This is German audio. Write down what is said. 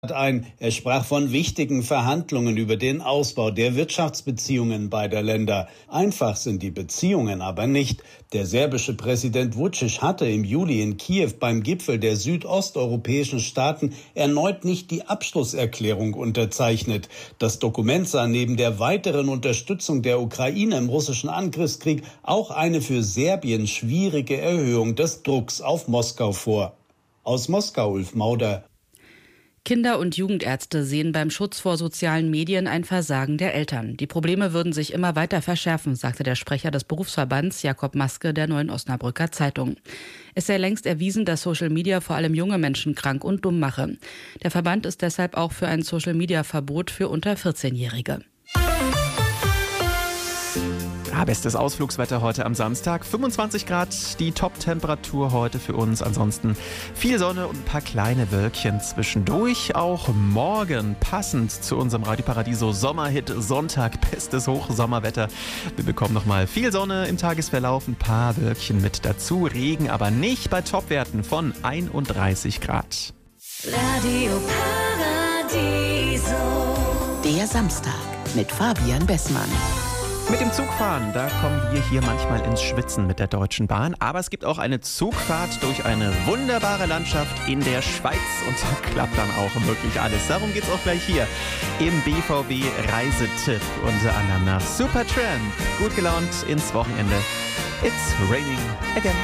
ein. Er sprach von wichtigen Verhandlungen über den Ausbau der Wirtschaftsbeziehungen beider Länder. Einfach sind die Beziehungen aber nicht. Der serbische Präsident Vučić hatte im Juli in Kiew beim Gipfel der südosteuropäischen Staaten erneut nicht die Abschlusserklärung unterzeichnet. Das Dokument sah neben der weiteren Unterstützung der Ukraine im russischen Angriffskrieg auch eine für Serbien schwierige Erhöhung des Drucks auf Moskau vor. Aus Moskau, Ulf Mauder. Kinder- und Jugendärzte sehen beim Schutz vor sozialen Medien ein Versagen der Eltern. Die Probleme würden sich immer weiter verschärfen, sagte der Sprecher des Berufsverbands Jakob Maske der Neuen Osnabrücker Zeitung. Es sei längst erwiesen, dass Social Media vor allem junge Menschen krank und dumm mache. Der Verband ist deshalb auch für ein Social-Media-Verbot für unter 14-Jährige. Bestes Ausflugswetter heute am Samstag. 25 Grad, die Top-Temperatur heute für uns. Ansonsten viel Sonne und ein paar kleine Wölkchen zwischendurch. Auch morgen passend zu unserem Radio Paradiso Sommerhit Sonntag. Bestes Hochsommerwetter. Wir bekommen nochmal viel Sonne im Tagesverlauf, ein paar Wölkchen mit dazu. Regen aber nicht bei Topwerten von 31 Grad. Radio Paradiso. Der Samstag mit Fabian Bessmann. Mit dem Zugfahren, da kommen wir hier manchmal ins Schwitzen mit der Deutschen Bahn. Aber es gibt auch eine Zugfahrt durch eine wunderbare Landschaft in der Schweiz. Und da klappt dann auch wirklich alles. Darum geht's auch gleich hier im BVB Reisetipp. Unter anderem nach Supertramp. Gut gelaunt ins Wochenende. It's raining again.